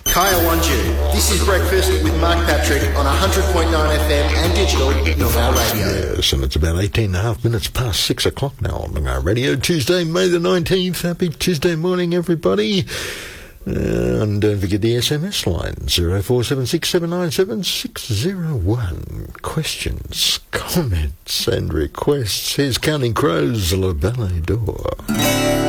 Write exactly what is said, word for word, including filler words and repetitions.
Kaya Wanju. This is Breakfast with Mark Patrick on one hundred point nine F M and digital Nogar Radio. Yes, and it's about eighteen and a half minutes past six o'clock now on Nogar Radio. Tuesday, May the nineteenth. Happy Tuesday morning, everybody. Uh, and don't forget the S M S line, zero four seven six seven nine seven six zero one. Questions, comments and requests. Here's Counting Crows, Le Ballet d'Or.